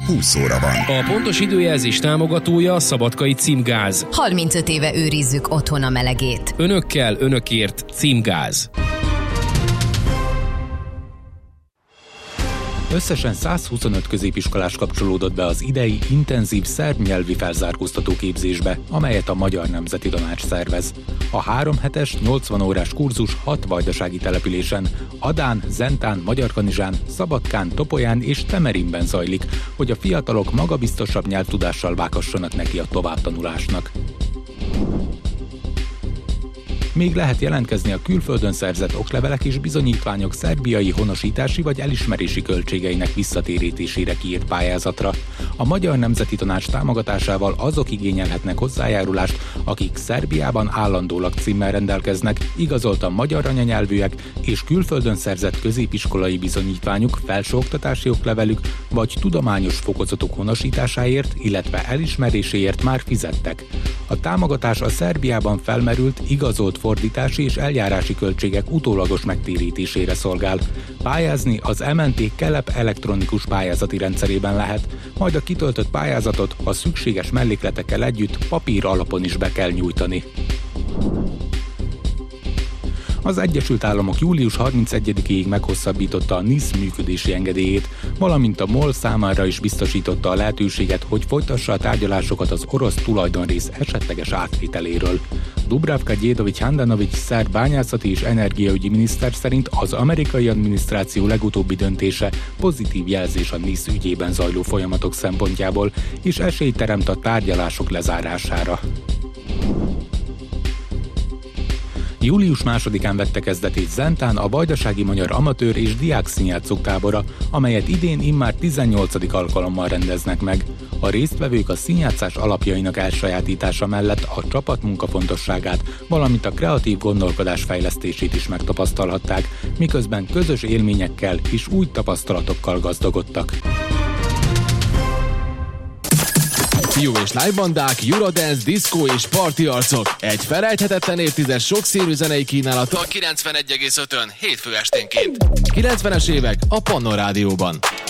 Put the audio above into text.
20 óra van. A pontos időjelzés támogatója a Szabadkai Címgáz. 35 éve őrizzük otthon a melegét. Önökkel, önökért Címgáz. Összesen 125 középiskolás kapcsolódott be az idei intenzív szerb nyelvi felzárkóztató képzésbe, amelyet a Magyar Nemzeti Tanács szervez. A 3 hetes, 80 órás kurzus 6 vajdasági településen, Adán, Zentán, Magyarkanizsán, Szabadkán, Topolyán és Temerinben zajlik, hogy a fiatalok magabiztosabb nyelvtudással vághassanak neki a továbbtanulásnak. Még lehet jelentkezni a külföldön szerzett oklevelek és bizonyítványok szerbiai honosítási vagy elismerési költségeinek visszatérítésére kiírt pályázatra. A Magyar Nemzeti Tanács támogatásával azok igényelhetnek hozzájárulást, akik Szerbiában állandó lakcímmel rendelkeznek, igazoltan magyar anyanyelvűek és külföldön szerzett középiskolai bizonyítványuk, felsőoktatási oklevelük vagy tudományos fokozatok honosításáért, illetve elismeréséért már fizettek. A támogatás a Szerbiában felmerült, igazolt fordítási és eljárási költségek utólagos megtérítésére szolgál. Pályázni az MNT Kelep elektronikus pályázati rendszerében lehet, majd a kitöltött pályázatot a szükséges mellékletekkel együtt papír alapon is be kell nyújtani. Az Egyesült Államok július 31-ig meghosszabbította a NIS működési engedélyét, valamint a MOL számára is biztosította a lehetőséget, hogy folytassa a tárgyalásokat az orosz tulajdonrész esetleges átvételéről. Dubravka Djedovic-Handanovic szerb bányászati és energiaügyi miniszter szerint az amerikai adminisztráció legutóbbi döntése pozitív jelzés a NIS ügyében zajló folyamatok szempontjából, és esélyt teremt a tárgyalások lezárására. Július 2-án vette kezdetét Zentán a vajdasági magyar amatőr és diák színjátszók tábora, amelyet idén immár 18. alkalommal rendeznek meg. A résztvevők a színjátszás alapjainak elsajátítása mellett a csapatmunka fontosságát, valamint a kreatív gondolkodás fejlesztését is megtapasztalhatták, miközben közös élményekkel és új tapasztalatokkal gazdagodtak. Fiú és lánybandák, Eurodance, diszkó és parti arcok. Egy felejthetetlen évtized sokszínű zenei kínálattal 91,5-ön hétfő esténként. 90-es évek a Pannon Rádióban.